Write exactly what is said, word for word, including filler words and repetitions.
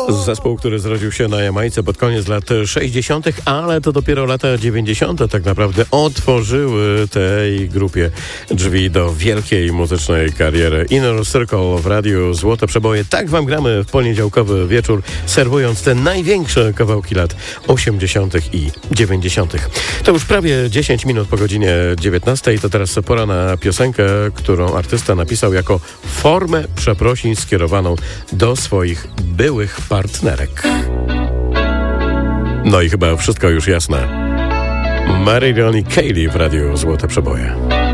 Zespół, który zrodził się na Jamajce pod koniec lat sześćdziesiątych, ale to dopiero lata dziewięćdziesiąte tak naprawdę otworzyły tej grupie drzwi do wielkiej muzycznej kariery. Inner Circle w radiu Złote Przeboje. Tak wam gramy w poniedziałkowy wieczór, serwując te największe kawałki lat osiemdziesiątych i dziewięćdziesiątych. To już prawie dziesięć minut po godzinie dziewiętnastej. To teraz pora na piosenkę, którą artysta napisał jako formę przeprosin skierowaną do swoich byłych partnerek. No i chyba wszystko już jasne. Marilyn i Kaylee w radiu Złote Przeboje.